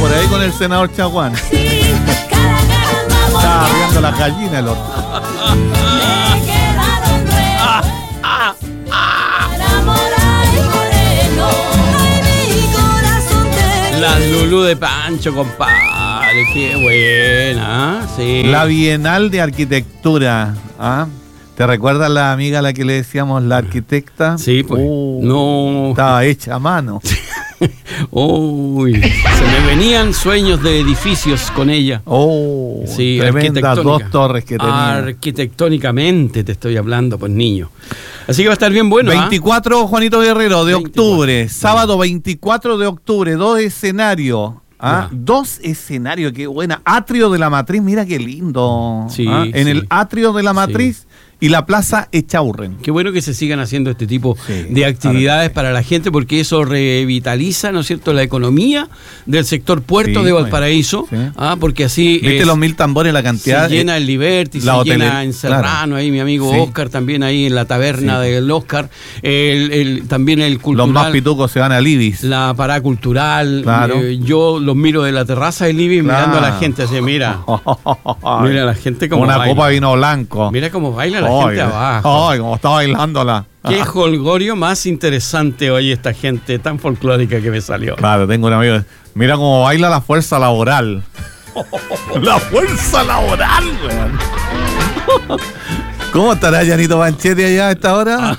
por ahí con el senador Chaguán. Estaba arriando la gallina el otro. La Lulú de Pancho, compadre, qué buena, sí. La Bienal de Arquitectura, ¿ah? ¿Te recuerdas la amiga a la que le decíamos la arquitecta? Sí, pues. No. Estaba hecha a mano. Uy, se me venían sueños de edificios con ella. Oh, sí, tremendas dos torres que tenía. Arquitectónicamente te estoy hablando, pues niño. Así que va a estar bien bueno. 24, Juanito Guerrero, de 24. Octubre. Sábado 24 de octubre, 2 escenarios. ¿Ah? 2 escenarios, qué buena. Atrio de la Matriz, mira qué lindo. Sí, en el atrio de la Matriz. Y la Plaza Echaurren. Qué bueno que se sigan haciendo este tipo de actividades para la gente, porque eso revitaliza, ¿no es cierto?, la economía del sector puerto de Valparaíso, porque así... ¿Viste los 1000 tambores, la cantidad? Se llena el Liberty, se llena en Serrano, ahí mi amigo Oscar, también ahí en la taberna del Oscar, también el cultural... Los más pitucos se van al Ibis. La parada cultural, yo los miro de la terraza del Ibis mirando a la gente, así, mira a la gente como una copa de vino blanco. Mira cómo baila la gente abajo. Ay, como está bailándola. Qué jolgorio más interesante hoy esta gente tan folclórica que me salió. Claro, tengo un amigo. Mira cómo baila la fuerza laboral. La fuerza laboral, weón. ¿Cómo estará Janito Banchetti allá a esta hora?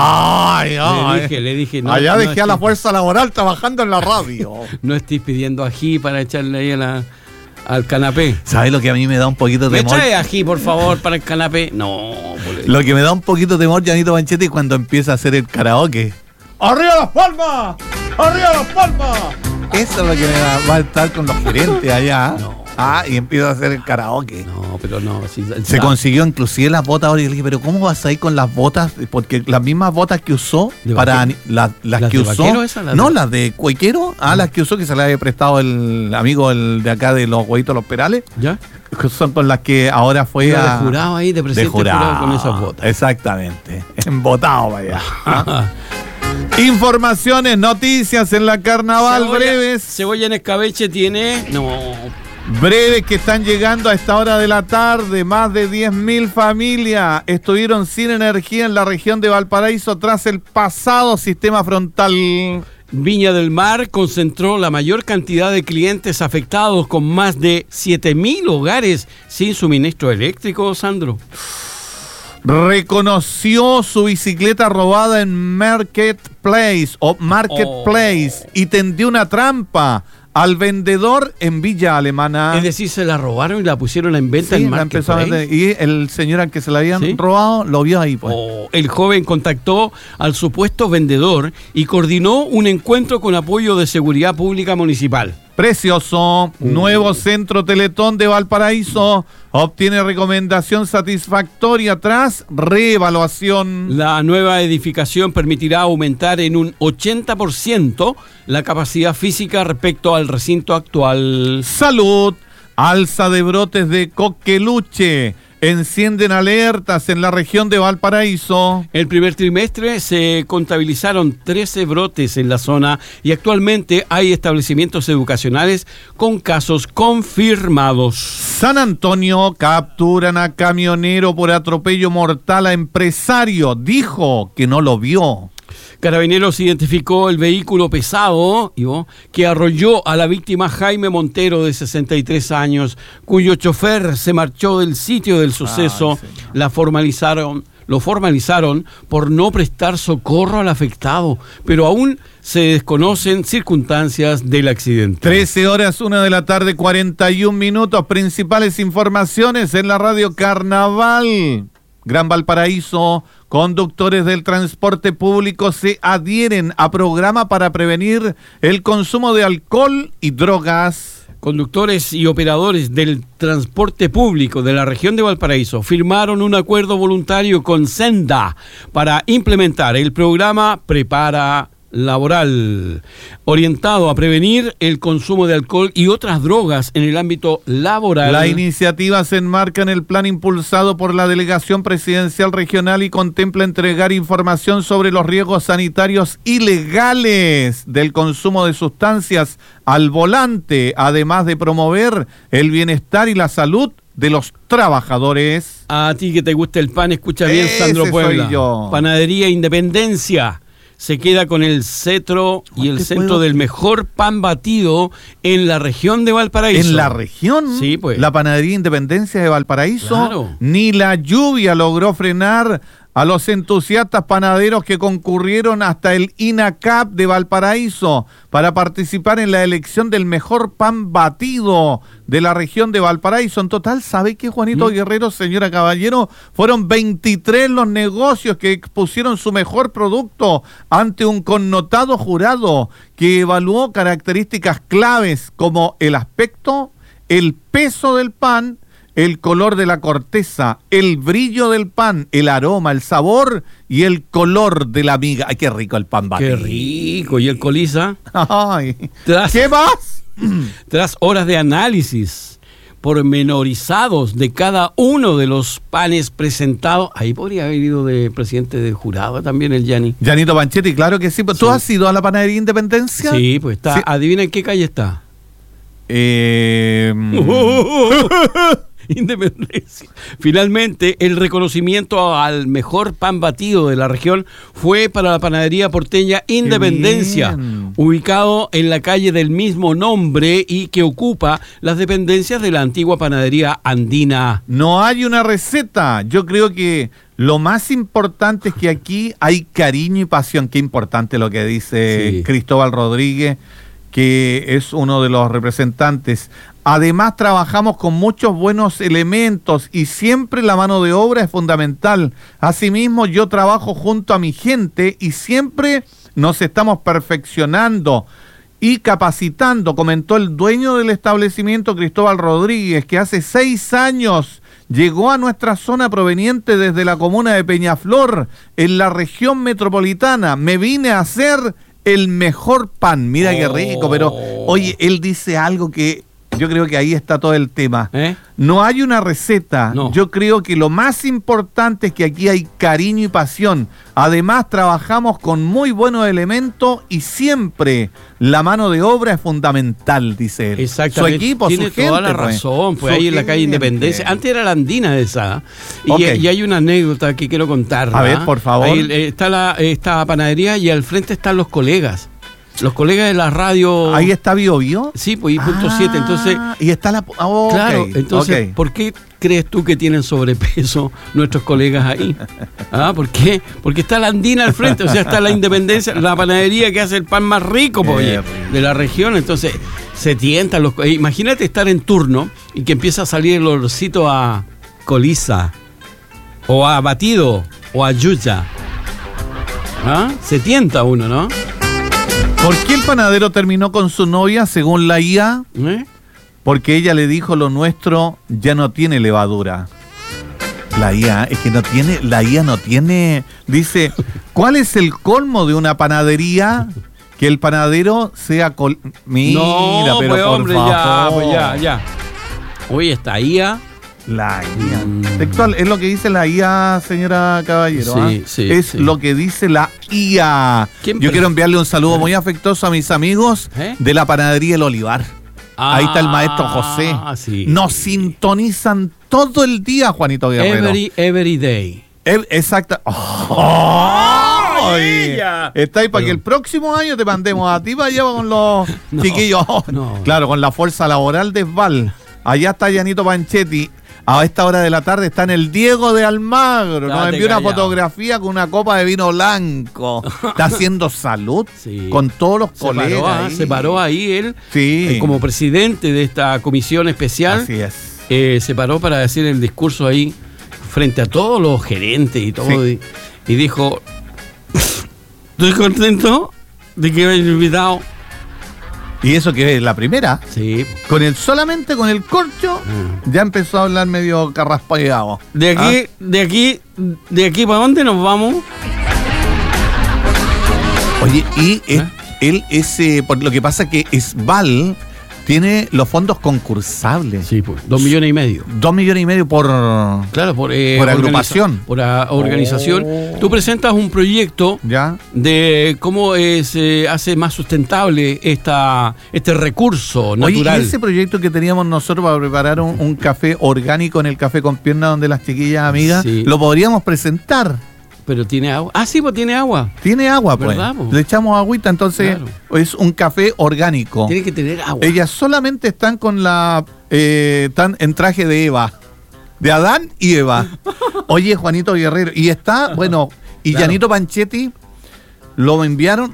Le dije. No, allá dejé a la fuerza laboral trabajando en la radio. No estoy pidiendo ají para echarle ahí al canapé. ¿Sabes lo que a mí me da un poquito de temor? ¿Me trae ají, por favor, para el canapé? No. Lo que me da un poquito de temor, Janito Banchetti, cuando empieza a hacer el karaoke. ¡Arriba las palmas! ¡Arriba las palmas! Eso es lo que va a estar con los gerentes allá. Y empieza a hacer el karaoke. No, pero no. Se consiguió inclusive las botas ahora y le dije, pero ¿cómo vas a ir con las botas? Porque las mismas botas que usó para las que usó. Las de cuequero, las que usó, que se le había prestado el amigo de acá de los Huevitos Los Perales. ¿Ya? Son con las que ahora fue de jurado ahí, de presidente jurado con esas botas. Exactamente. Embotado para allá. Informaciones, noticias en la Carnaval, breves. Cebolla en escabeche tiene... Breves que están llegando a esta hora de la tarde. Más de 10.000 familias estuvieron sin energía en la región de Valparaíso tras el pasado sistema frontal. Viña del Mar concentró la mayor cantidad de clientes afectados, con más de 7.000 hogares sin suministro eléctrico, Sandro. Reconoció su bicicleta robada en Marketplace y tendió una trampa al vendedor en Villa Alemana. Es decir, se la robaron y la pusieron en venta en Marketplace. Y el señor al que se la habían robado lo vio ahí, pues. El joven contactó al supuesto vendedor y coordinó un encuentro con apoyo de Seguridad Pública Municipal. Precioso, nuevo centro Teletón de Valparaíso obtiene recomendación satisfactoria tras reevaluación. La nueva edificación permitirá aumentar en un 80% la capacidad física respecto al recinto actual. Salud, alza de brotes de coqueluche. Encienden alertas en la región de Valparaíso. El primer trimestre se contabilizaron 13 brotes en la zona y actualmente hay establecimientos educacionales con casos confirmados. San Antonio, capturan a camionero por atropello mortal a empresario. Dijo que no lo vio. Carabineros identificó el vehículo pesado que arrolló a la víctima Jaime Montero, de 63 años, cuyo chofer se marchó del sitio del suceso. Lo formalizaron por no prestar socorro al afectado, pero aún se desconocen circunstancias del accidente. 13 horas, 1 de la tarde, 41 minutos. Principales informaciones en la radio Carnaval. Gran Valparaíso, conductores del transporte público se adhieren a programa para prevenir el consumo de alcohol y drogas. Conductores y operadores del transporte público de la región de Valparaíso firmaron un acuerdo voluntario con Senda para implementar el programa Prepara laboral, orientado a prevenir el consumo de alcohol y otras drogas en el ámbito laboral. La iniciativa se enmarca en el plan impulsado por la Delegación Presidencial Regional y contempla entregar información sobre los riesgos sanitarios y legales del consumo de sustancias al volante, además de promover el bienestar y la salud de los trabajadores. A ti que te gusta el pan, escucha bien, Sandro Puebla. Soy yo. Panadería Independencia se queda con el cetro y el centro del mejor pan batido en la región de Valparaíso. ¿En la región? Sí, pues. La Panadería Independencia de Valparaíso. Claro. Ni la lluvia logró frenar a los entusiastas panaderos que concurrieron hasta el INACAP de Valparaíso para participar en la elección del mejor pan batido de la región de Valparaíso. En total, ¿sabe qué, Juanito Guerrero, señora Caballero? Fueron 23 los negocios que expusieron su mejor producto ante un connotado jurado que evaluó características claves como el aspecto, el peso del pan, el color de la corteza, el brillo del pan, el aroma, el sabor y el color de la miga. ¡Ay, qué rico el pan batido! ¡Qué rico! ¿Y el coliza? Ay. ¿Qué más? Tras horas de análisis pormenorizados de cada uno de los panes presentados, ahí podría haber ido de presidente del jurado también el Gianni. Giannito Panchetti, claro que sí. ¿Tú has ido a la Panadería Independencia? Sí, pues está. Sí. Adivina en qué calle está. Independencia. Finalmente, el reconocimiento al mejor pan batido de la región fue para la panadería porteña Independencia, ubicado en la calle del mismo nombre y que ocupa las dependencias de la antigua panadería andina. No hay una receta. Yo creo que lo más importante es que aquí hay cariño y pasión. Qué importante lo que dice Cristóbal Rodríguez, que es uno de los representantes. Además, trabajamos con muchos buenos elementos y siempre la mano de obra es fundamental. Asimismo, yo trabajo junto a mi gente y siempre nos estamos perfeccionando y capacitando, comentó el dueño del establecimiento, Cristóbal Rodríguez, que hace 6 años llegó a nuestra zona proveniente desde la comuna de Peñaflor, en la región metropolitana. Me vine a hacer el mejor pan. Mira qué rico, pero oye, él dice algo que yo creo que ahí está todo el tema. No hay una receta. No. Yo creo que lo más importante es que aquí hay cariño y pasión. Además, trabajamos con muy buenos elementos y siempre la mano de obra es fundamental, dice él. Exactamente. Su equipo, tiene su gente. Toda la razón, pues ahí en la calle Independencia. Antes era la andina esa. Y hay una anécdota que quiero contar. A ver, por favor. Ahí está esta panadería y al frente están los colegas. Los colegas de la radio. ¿Ahí está Bio Bio? Sí, pues y punto 7. Entonces. Y está la. Claro, entonces, ¿por qué crees tú que tienen sobrepeso nuestros colegas ahí? ¿Por qué? Porque está la andina al frente, o sea, está la Independencia, la panadería que hace el pan más rico, pues, de la región. Entonces, se tientan los. Imagínate estar en turno y que empieza a salir el olorcito a coliza, o a batido, o a yuya. Se tienta uno, ¿no? ¿Por qué el panadero terminó con su novia según la IA? Porque ella le dijo: lo nuestro ya no tiene levadura. La IA no tiene. Dice, ¿cuál es el colmo de una panadería? Que el panadero sea Mira, no, pero pues, por hombre, favor. ya. Oye, esta IA. La IA. Textual, es lo que dice la IA, señora Caballero. Es lo que dice la IA. Yo quiero enviarle un saludo muy afectuoso a mis amigos de la panadería El Olivar. Ahí está el maestro José. Sí. Nos sintonizan todo el día, Juanito Guerrero. Every day. Exacto. Está ahí para que el próximo año te mandemos a ti para allá con los chiquillos. Claro, con la fuerza laboral de Sval. Allá está Giannito Panchetti. A esta hora de la tarde está en el Diego de Almagro. Nos envió una fotografía con una copa de vino blanco. Está haciendo salud con todos los colegas. Se paró ahí él, sí, como presidente de esta comisión especial. Así es. Se paró para decir el discurso ahí frente a todos los gerentes y todo. Y dijo: estoy contento de que me hayan invitado. Y eso que es la primera. Sí. Solamente con el corcho, ya empezó a hablar medio carraspeado. De aquí para dónde nos vamos. Oye, y por lo que pasa que Esval tiene los fondos concursables. Sí, pues, 2,5 millones. 2,5 millones por... Claro, por agrupación. Por organización. Tú presentas un proyecto ¿ya? De cómo se hace más sustentable este recurso natural. Oye, y ese proyecto que teníamos nosotros para preparar un café orgánico en el Café con Pierna, donde las chiquillas amigas, sí, lo podríamos presentar. Pero tiene agua. Ah, sí, pues tiene agua. Tiene agua, pues. ¿Verdad, pues? Le echamos agüita, entonces claro, es un café orgánico. Tiene que tener agua. Ellas solamente están con están en traje de Eva. De Adán y Eva. Oye, Juanito Guerrero. Y está, bueno, y claro, Gianito Panchetti lo enviaron,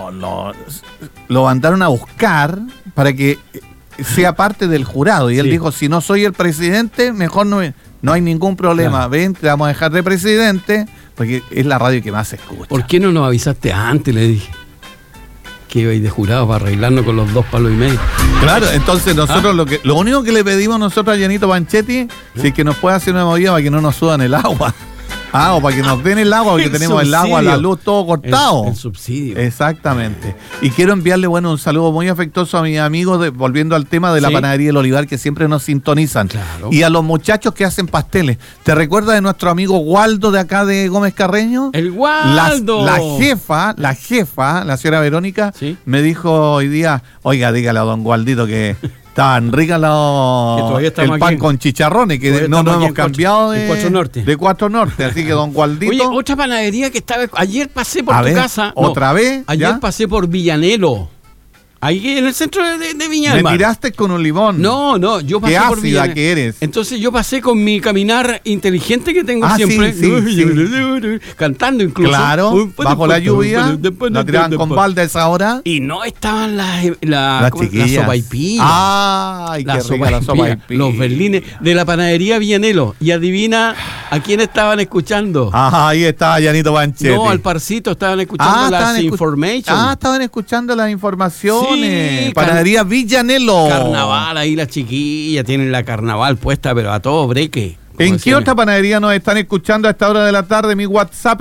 lo mandaron a buscar para que sea parte del jurado. Y él dijo, si no soy el presidente, mejor no hay ningún problema. Claro. Ven, te vamos a dejar de presidente, porque es la radio que más se escucha. ¿Por qué no nos avisaste antes? Le dije que ibais de jurado para arreglarnos con los 2,5 palos. Claro, entonces nosotros lo único que le pedimos nosotros a Gianito Panchetti, si es que nos puede hacer una movida para que no nos suban el agua. O para que nos den el agua, porque tenemos subsidio, el agua, la luz, todo cortado. El subsidio. Exactamente. Y quiero enviarle, un saludo muy afectuoso a mis amigos, volviendo al tema de la panadería del Olivar, que siempre nos sintonizan. Claro. Y a los muchachos que hacen pasteles. ¿Te recuerdas de nuestro amigo Waldo de acá de Gómez Carreño? ¡El Waldo! La jefa, la señora Verónica, me dijo hoy día, oiga, dígale a don Waldito que... Estaban ricas el pan con chicharrones, que no hemos cambiado de Cuatro Norte, así que don Gualdito. Oye, otra panadería que estaba... Ayer pasé por tu casa. ¿Otra vez? Ayer pasé por Villanelo. Ahí en el centro de Viña del Mar. Me tiraste con un limón. No, yo pasé por Viña. Qué ácida que eres. Entonces yo pasé con mi caminar inteligente que tengo siempre. Sí. Cantando incluso. Claro, bajo la lluvia. La tiraban con balde a esa hora. Y no estaban las sopaipillas. Ay, qué rica la sopaipilla. Los berlines de la panadería Villanelo. Y adivina a quién estaban escuchando. Ahí estaba Gianito Panchetti. No, al Parcito estaban escuchando las information. Estaban escuchando las informaciones. Sí, panadería Villanelo. Carnaval, ahí las chiquillas tienen la carnaval puesta, pero a todo breque. ¿En qué otra panadería nos están escuchando a esta hora de la tarde? Mi WhatsApp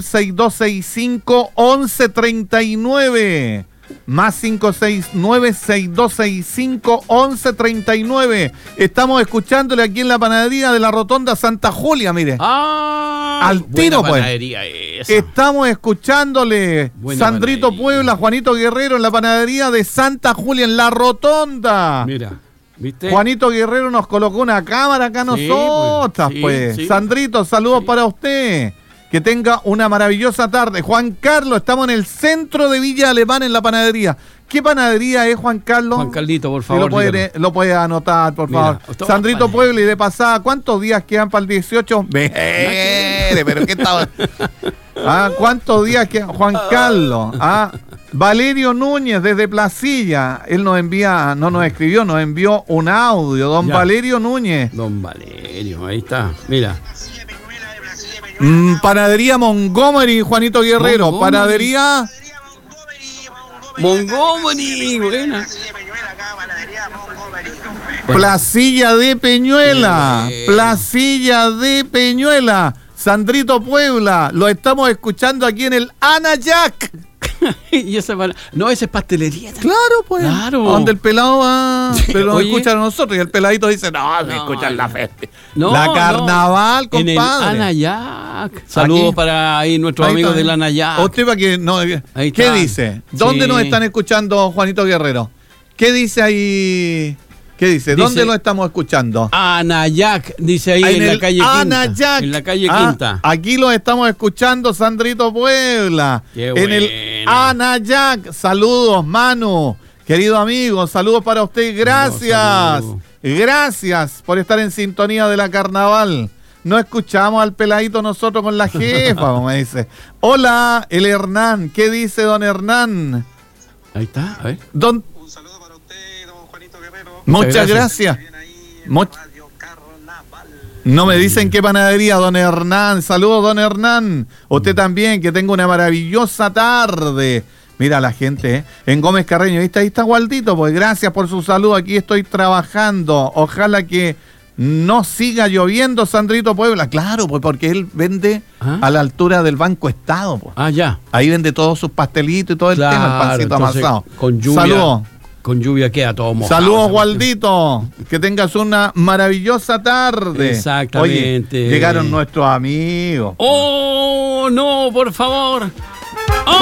6265-1139. Más 569-6265-1139. Estamos escuchándole aquí en la panadería de la Rotonda Santa Julia, mire. Al tiro, pues. Estamos escuchándole. Buena Sandrito panadería. Puebla, Juanito Guerrero en la panadería de Santa Julia, en la Rotonda. Mira, ¿viste? Juanito Guerrero nos colocó una cámara acá nosotras, pues. Sí. Sandrito, saludos para usted. Que tenga una maravillosa tarde. Juan Carlos, estamos en el centro de Villa Alemana, en la panadería. ¿Qué panadería es, Juan Carlos? Juan Carlito, por favor. Lo puede anotar, por favor. Sandrito Puebla, y de pasada, ¿cuántos días quedan para el 18? Pero ¿qué tal? ¿Cuántos días quedan? Juan Carlos. Valerio Núñez, desde Placilla. Él nos envió un audio. Don Valerio Núñez. Don Valerio, ahí está. Mira. Panadería Montgomery, Juanito Guerrero. Panadería Montgomery, buena. Placilla de Peñuela. Placilla de Peñuela. Sandrito Puebla. Lo estamos escuchando aquí en el Anayac. Y esa no, esa es pastelería. Claro, pues. Claro. Donde el pelado va, pero nos escuchan a nosotros y el peladito dice, no, escuchan la feste. La carnaval, compadre. En el Anayac. Saludos para ahí nuestros amigos del Anayac. Usted para que no. ¿Qué dice? ¿Dónde nos están escuchando, Juanito Guerrero? ¿Qué dice ahí? ¿Qué dice? ¿Dónde lo estamos escuchando? Anayac, dice ahí en la calle Quinta. En la calle Quinta. Aquí lo estamos escuchando, Sandrito Puebla. Qué en el Anayac. Saludos, Manu. Querido amigo, saludos para usted. Gracias. Gracias por estar en sintonía de la carnaval. No escuchamos al peladito nosotros con la jefa, como me dice. Hola, el Hernán. ¿Qué dice don Hernán? Ahí está, a ver. Muchas gracias. No me dicen qué panadería, don Hernán. Saludos, don Hernán. Usted también, que tenga una maravillosa tarde. Mira la gente, en Gómez Carreño. ¿Viste? Ahí está Gualdito. Pues gracias por su salud. Aquí estoy trabajando. Ojalá que no siga lloviendo, Sandrito Puebla. Claro, pues porque él vende a la altura del Banco Estado. Pues. Ya. Ahí vende todos sus pastelitos y todo el tema, el pancito amasado. Con lluvia. Saludos. Con lluvia queda todo mojado. Saludos, Waldito. Que tengas una maravillosa tarde. Exactamente. Oye, llegaron nuestros amigos. ¡Oh, no, por favor!